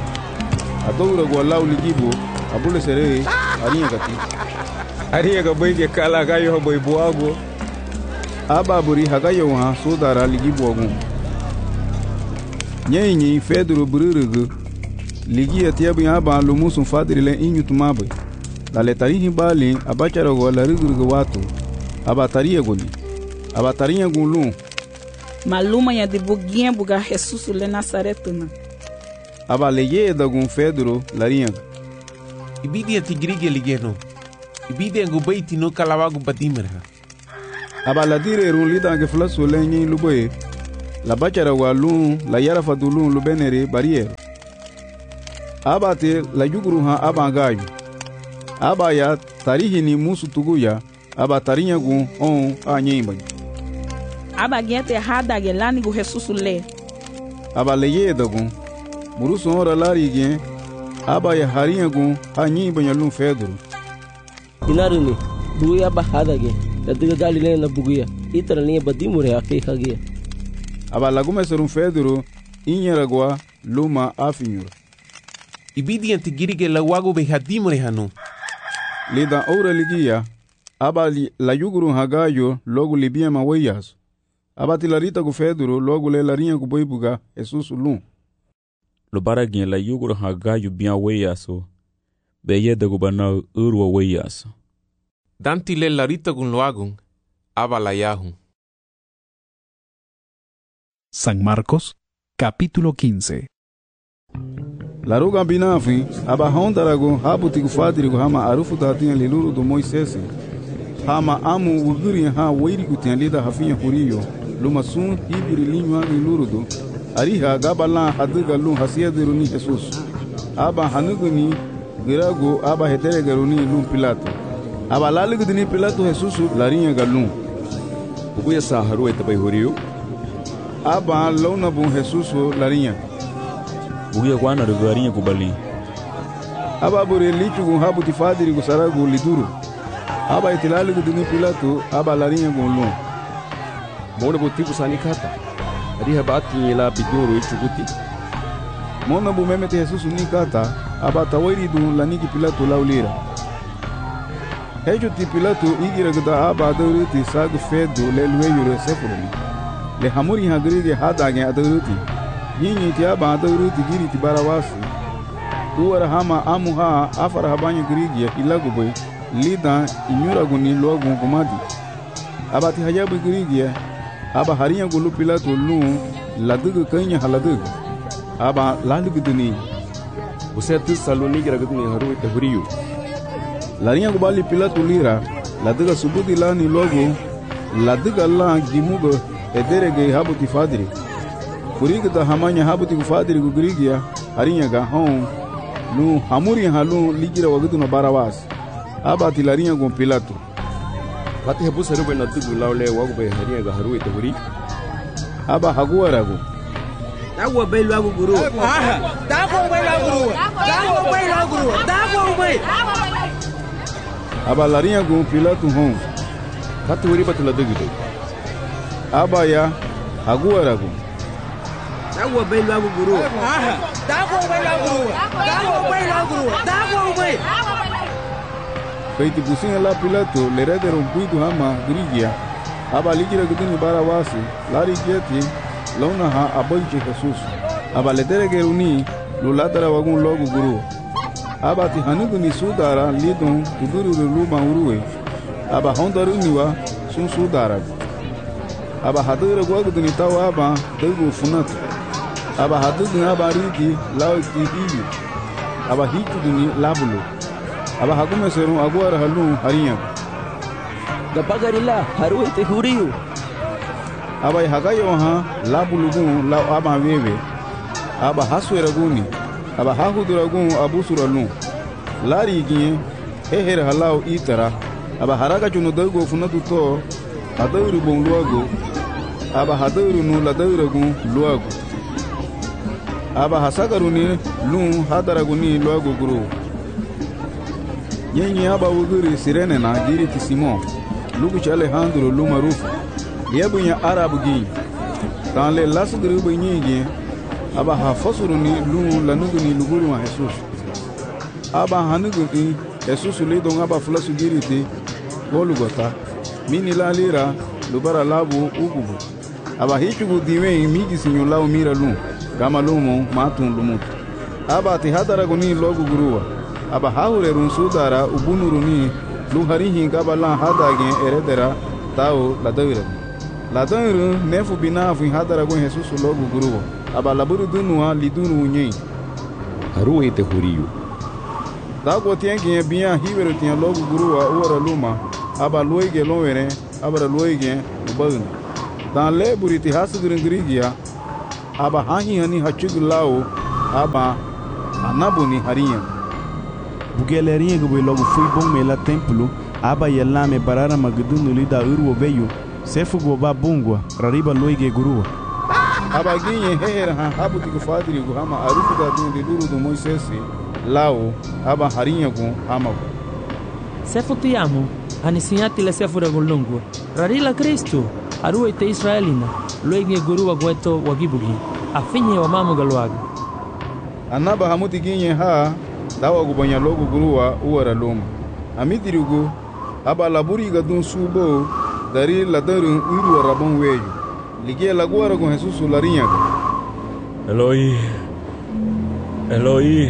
adoura gwala uligibo abule sere arinya kati arinya gabaige kala gayo boy buago. Aba buri hagayo ha sodara ligibo agu nyenyi feduru bururugu ligi atiabu aba lumusun fadiri le inyu tumabe la letarihi bali abachara gwala rugurugu watu aba tariya goni aba tariya gulu. Maluma ya de buguinha buga Jesus le Nazaretuna. Aba leye da gun Pedro larinha. Ibidi ati grige ligeno. Ibidi angu baiti no kalawagu badimerha. aba la dire run lidan ke flaso lenyi luboye la bachara walun la yara fadulun lubenere barriere aba te la yuguru ha aba gayu aba ya tarihi ni musu tuguya aba tarinya gun on anyimba aba gente hada gelani go Jesus le aba leye dagun murusu ora lari gen aba ya harinya gun anyimba nyalun fedro inarini buya ba hada ge ladiga gali le na buguya itara ni badimure ake khage aba lagume serum fedro inyaragwa luma afinyura ibidi antigirige la wago be hadimure hanu lida ora ligia aba li, la yuguru hagayo logo libia maweyas aba tilarita gu fedro logo le larinha gu boibuga Jesus lum lo baragin la yuguru hagayo bia weyaso be yeda gu banau urwa weyas danti le larita gun loagun aba la yahu. San Marcos, capítulo quince. La ruga binafi aba hondarago habuti gu fadirigo hama arufu datinha liluru do Moisés hama amu uguri ha weirigu tinha lida hafinha huriyo luma sun hibiri linywa liluru do ariha gabala hadiga lum hasiadiru ni Jesus aba hanuguni girago aba heteregaru ni lum Pilato aba laligu ni Pilato Jesus larinha galum ubuya sa haru etabai huriyo aba launa bun Jesus larinha bugia kwana rugarinha kubali aba bore lichu gun habuti fadiri gu saragu liduru aba itilali gu dini Pilato aba larinha gun lum mona botibu sani kata ariha bati la biduru ichuguti mona bu memete Jesus ni kata aba tawairi du laniki Pilato laulira hejo ti Pilato igira gda aba dawriti sagu fedo le lueyo sefuruni le hamuri hagrige hadage adawriti yinyi ti aba adawriti giri ti barawasi uwara hama amuha afara habanyo grige ilaguboy lida inyura guni logun gumadi aba ti hajabu grige aba hariya gulu Pilato lu ladugu kanya haladugu aba lalugu duni usetu saloni giragudni haru ite huriyo larinha gubali Pilato lira laduga subudi lani logo laduga la gimugo ederege habuti fadiri kuriga da hamanya habuti fadiri gu grigia hariya ga hon lu hamuri halu ligira wagudu no barawas aba ti larinha gu Pilato Pati habu saru na tugu laule wagu be hariya ga haru ite huri aba haguaragu dago be lagu guru aha dago be lagu guru dago be lagu guru dago be aba larinha gu Pilato hon pati huri batula dugu aba ya haguaragu dago be lagu guru aha dago be lagu guru dago be lagu guru dago be feiti businha la Pilato le redero un puidu hama grigia aba ligira gudini barawasi lari gieti launa ha aboiche Jesus aba le deregeruni lulatara wagun logu guru aba ti hanuguni sudara lidon tuduru luma uruwe aba hondaruniwa sun sudara aba hadura gwaguduni tawa aba degu funat aba haduduni aba rigi lauti iyu aba hikuduni labulu aba hakume serum aguara halu hariya da bagarila haru ite huriyo aba hagayo ha labulugun la aba wewe aba hasweraguni aba hahuduragun abusuralu lari giye heher halau itara aba haraga chunu dago funatu to adawru bon luago aba hadawru nu la dawragun luago aba hasagaruni lu hadaraguni luago guru yenye aba wuguri sirene na giri ti Simon lugu ci Alejandro lu marufu yebunya arabu gi tan le lasuguru bu nyigi aba ha fosuruni lu lanuguni luguru wa Jesus aba hanuguni Jesus le don aba fulasu giri ti golugota mini la lira lubara labu ugubu aba hichugu diwe migi sinyo lawo mira lu kama lumo matun lumut aba ti hadaraguni logu guruwa aba haure run sudara ubunuruni luhari hinga bala hadage eredera tao ladawira ladawira nefu binafu hadara gon Jesus logu guruwa aba laburu dunua lidunu nyi haru ite huriyo dago tiengi bia hiwero tien logu guruwa ora luma aba loige lowere abara loige ubagni dan le buriti hasugringrigia aba hahi hani hachugulao aba anabuni hariya bugelerinha go logo fui bom mela templo aba yella me barara magdunu lida urwo veio sefu go ba bungwa rariba loige gurua aba ginye hera ha habuti go fadri go hama arufu da dinde duru do Moisés lao aba hariya go hama sefu tiamo anisiati le sefu da golongo rarila Kristo aruwe te Israelina loige gurua gweto wagibugi afinye wa mamu galwaga anaba hamuti ginye ha dawa gubanya logo gurua uwara loma amidirigo aba laburi gadun subo dari ladarun uru rabon weyo ligie laguara con Jesus larinha Eloi Eloi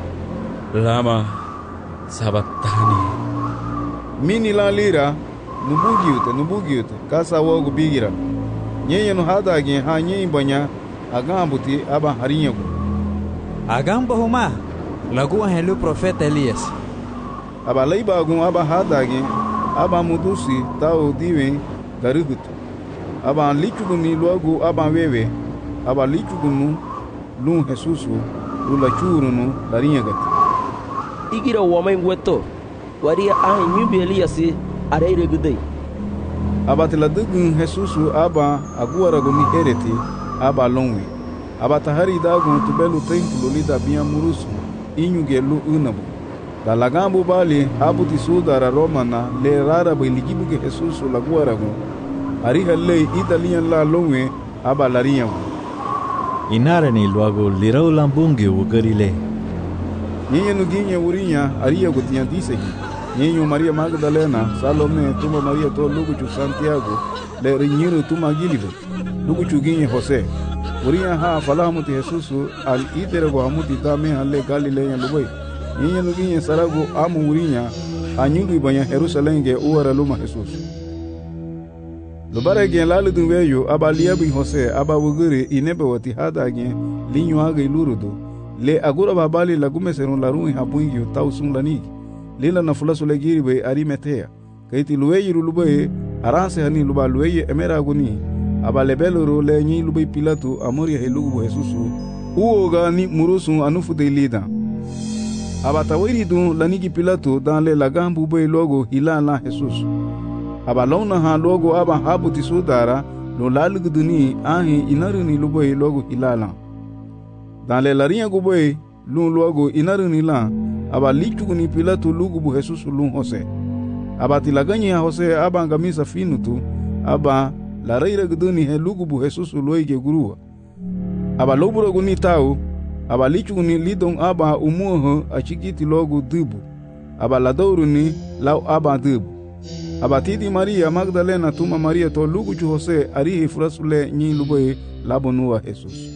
lama sabatani mini la lira nubugiute nubugiute kasa wogu bigira nyenye no hada gen ha nyenye banya agambuti aba harinha agamba huma lagu helu profeta Elias aba leiba gun aba hada gen aba mudusi tao diwen garugutu aba lichuguni logo aba wewe aba lichugunu lun Jesusu lula churunu larinha gati igira wamai ngweto waria ahi nyubi Elias areire gudei aba tiladugun Jesusu aba aguara guni hereti aba lonwe aba tahari dagun tubelu templo lida bia murusu inyugelu unabu da lagambu bali abuti sudara romana le rara biligibu ke Jesusu laguara gun ariha lei italian la lonwe aba larinha inarani luago lirau lambungi ugarile nyenye nuginye urinya aria gotian disegi nyenye Maria Magdalena Salome tuma Maria to lugu Santiago le rinyiro tuma gilivo lugu ginye Jose urinya ha falamuti Jesusu al itere go amuti tame halle Galilea lubai nyenye nuginye sarago amu urinya anyugi banya Jerusalem ge uara luma Jesusu lubare gen lalu dun weyo aba liabi Jose aba wuguri inebe wati hada gen linyo aga ilurudo le agura babali lagume serun larun habungi tau sun lanigi lila na fulasu legiri be arimetea kaiti luweyi lubay aranse hani luba luweyi emera guni aba lebeloro le nyi lubay Pilatu amori helugu Jesusu uoga ni murusu anufu de lida aba tawiri dun lanigi Pilatu dan le lagambu be logo hilala Jesusu aba lona ha logo aba habuti sudara lo lalugu duni ahi inaruni lubay logo hilala dan le larinha guboy lun logo inaruni la aba lichuguni Pilatu lugubu Jesusu lun Jose aba tilaganya Jose aba ngamisa finutu aba la reira guduni he lugubu Jesusu loige gurua aba loburo guni tau aba lichuguni lidon aba umuho achikiti logo dubu aba la douruni lau aba dubu aba tidi Maria Magdalena tuma Maria to lugu Jose arihi furasule nyi luboy labonua Jesus.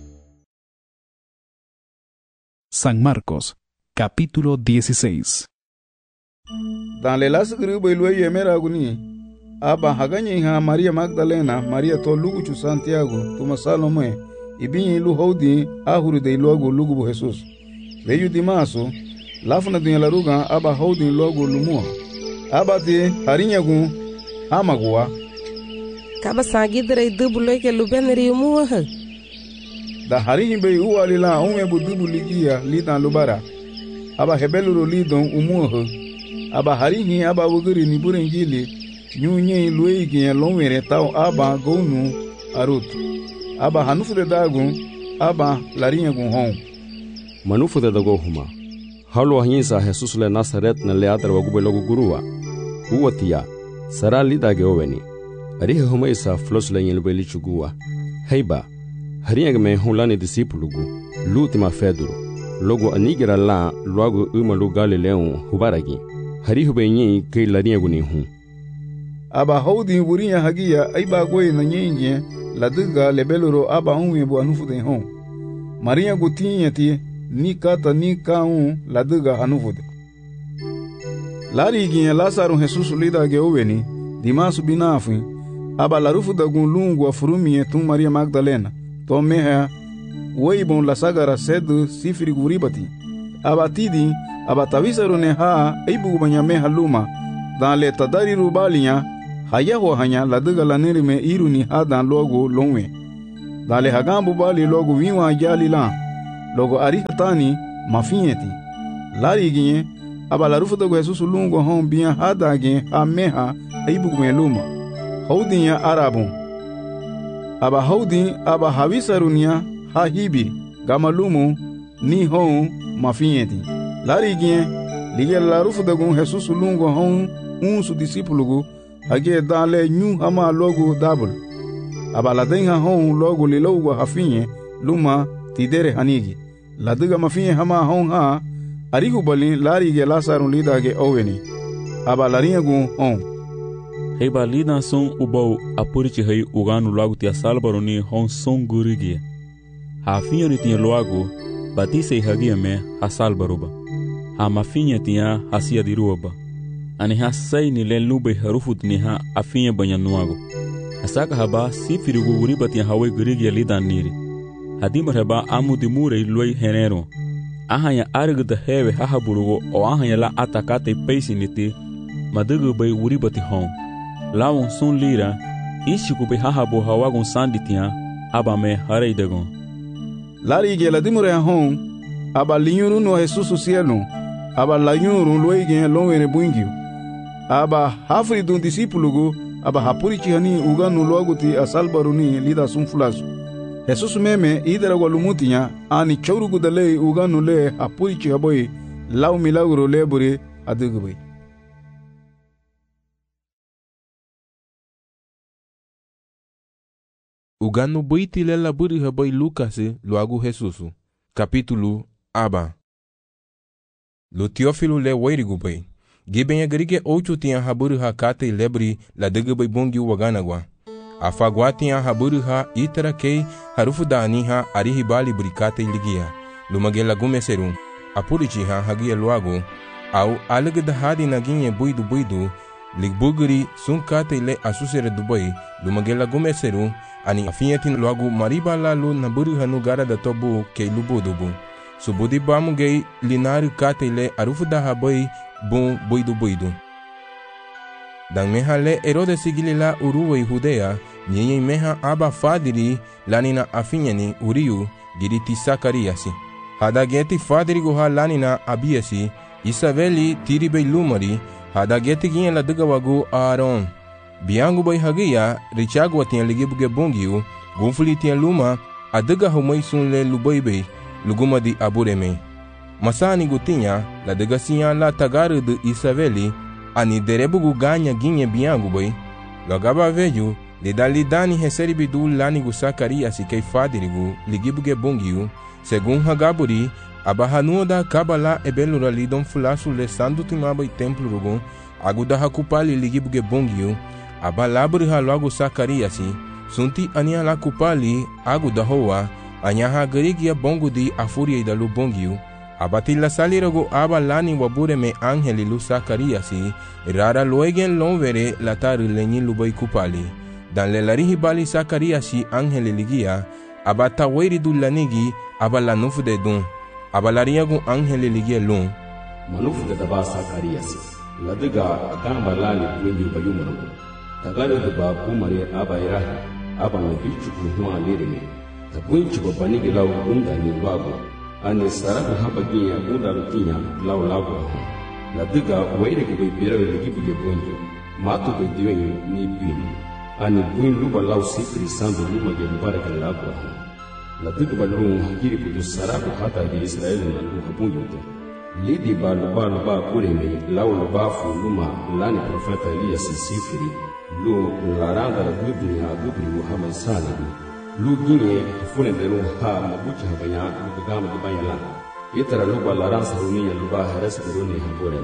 San Marcos, capítulo dieciséis. Dans le las grupo iluye emera guni aba haganye ha Maria Magdalena Maria to lugu Santiago tuma Salome ibinyi ilu hodi ahuru de logo lugu Jesus veyu dimaso lafuna dunya laruga aba hodi logo lumua aba te harinya gu amagua kaba sagidre dubu loike lubenri muwa da harinyi be uwalila ume budubu ligia lidan lubara aba hebeluro lidon umuho aba harinyi aba wuguri ni burengili nyunye luigi lonwere tau aba gonu arut aba hanufu de dagu aba larinha gun hon manufu de dago huma halu hinsa Jesus le Nazaret na le adra wagu belogu gurua uwatia sara lidage oweni arihe huma isa flos le yelu beli chugua heiba harinha me hulani disipulugu lutima feduru logo anigira la logo uma lu Galileu hubaragi harihu benyi ke larinha guni hu aba hodi burinya hagia aiba goy na nyenye laduga lebeloro aba unwe bu anufu de hon Maria gutinyati ni kata ni kaun laduga anufu de lari ginye Lazaro Jesus lida ge oweni dimasu binafu aba larufu da gun lungu afurumi tum Maria Magdalena to meha weibon la sagara sedu sifiri guribati aba tidi aba tawisaro ne ha aibu banyame haluma dan le tadari rubalinya hayaho hanya ladiga laniri me iru ni hadan logo longwe dale hagambu bali logo wiwa jali la logo ari hatani mafieti lari ginye aba la rufu dogo Jesus lungo hon bien hadage ameha aibu kumeluma haudin ya arabun aba haudin aba hawisarunia ha hibi gamalumu ni hon mafieti lari ginye lige la rufu dogo Jesus lungo hon un su discipulugo hage dale nyu hama logo double aba la denga hon logo lilogo hafinye luma tidere hanigi la diga mafinye hama hon ha arigu bali lari ge lasarun lida ge oweni aba larinha gu on hei ba lida son ubau apurichi hei uganu lagu tia salbaroni hon son gurigi hafinha ni tia loago batise hagia me ha salbaruba ha mafinha tia hasia diruba ani ha sai ni len lube harufut ni ha afinha banyanuago asaka haba sifirigu uriba tia hawe gurigi lida niri hadimar haba amudi mure loi henero ahanya argda hewe hahaburugo o ahanya la atakate peisiniti madugu bay uribati hon lawon sun lira ishiku bay hahabu hawagun sanditia abame hareidagon lari ge la dimure hon aba linyuru no Jesus cielo aba lanyuru loige lonwere buingio aba hafri dun discipulugo aba hapurichi hani uganu loguti asalbaruni lida sun fulasu Jesus meme idara walumutinya ani chaurugu dale uganu le apurichi haboy law milagro lebure adugubay uganu buiti le laburi haboy Lucas loagu Jesusu capítulo aba lo Teófilo le wairigubay giben agrige ocho tinha haburi hakate lebri la dugubay bongi waganagwa afagwatia haburuha itara kei harufu daniha arihibali burikate ligia lumagela gumeseru apurichiha hagia luago au alagda hadi naginye buidu buidu ligbuguri sunkate le asusere dubai lumagela gumeseru ani afiyetin luago maribala lu naburuha nugara da tobu kei lubudubu subudi bamugei linaru kate le arufu da habai bu buidu buidu dan meha le Herode sigilila uruwe Judea nyenye meha aba fadiri lanina afinyani uriu giriti Sakariasi hadageti fadiri goha lanina abiasi Isabeli tiribe lumari hadageti gien la dugawagu Aaron biangu bay hagia richagu atian ligibuge bongiu gunfuli tian luma adaga humay sun le lubaibe luguma di abureme masani gutinya la daga siya la tagaru de Isabeli ani derebugu ganha ginye biangu boy logaba veju lidali dani heseribidu lanigu Sakariasi kei fadirigu ligibuge bongiu segun hagaburi abahanuoda kabala ebelura lidon fulasu le sandu timaba i templo rugun aguda hakupali ligibuge bongiu abalaburi haloagu Sakariasi sunti ania la kupali aguda hoa anyaha garigia bongu di afuria idalu bongiu abatila salirago aba lani wabure me angeli lu Sakariasi rara loegen lonvere latari lenyi lubai kupali dan le larihi bali Sakariasi angeli ligia abata weri du lanigi aba lanufu de dun aba lariagu angeli ligia lun manufu de daba Sakariasi ladiga gamba lani wengi bayumaru tagale de ba kumare aba irahi aba ngabichu kuhwa lirime tabunchi babanigi lau unda ni lwago ani saraka haba ginya unda rutinya lau lago la diga waire ke be bira le gibi ke bonjo matu be diwe ni bin ani buin luba lau sifri sandu luba ge baraka lago la diga balu hakiri ku saraka hata ge Israel na lu habunjo te lidi balu balu ba kure me lau la bafu luma lani profeta Elias sifri lu laranga la dunya dubri Muhammad sallallahu lu ginye fune de lu ha mabucha habanya lu gama de bayala itara lu balara saruniya lu ba haras buruni habore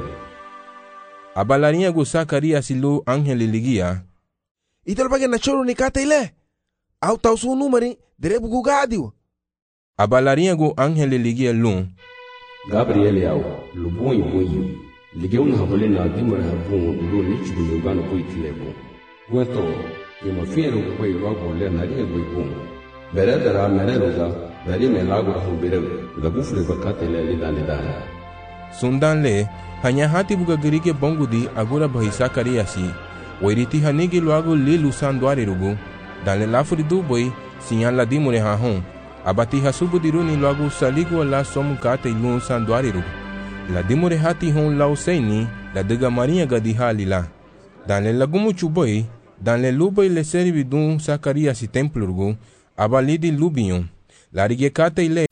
abalariya go Sakariasi lu angeli ligia ital bagen na choro ni kata ile au tau su numeri derebu gu gadio abalariya go angeli ligia lu Gabriel yao lu boy boy ligeu na habole na dimara habun lu ni chubu yugano boy tilebo gweto yema fiero boy wago le na rie boy bon beredara mereroga dari melago hu bere ga bufle bakate le lidane dana sundan le hanya hati buga gerike bongudi agura bahi Sakariasi Wairiti hanigi luagu lilu sanduari rugu. Dan la furidu boy sinyan la dimure hahon. Abati hasubu diruni luagu saligu la somu kate ilun sanduari rugu. La dimure hati hon lau seini la dega marinha gadiha la. Dan le lagumu chuboy, dan le luboy le servidun Zacarias y templo rugu. Abalidi lubion. La rigekate ile.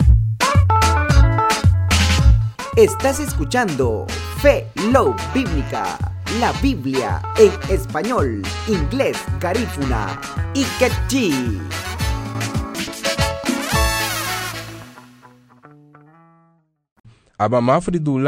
Estás escuchando Fe Low Bíblica, la Biblia en español, inglés, garífuna y quechí. Aba mafri du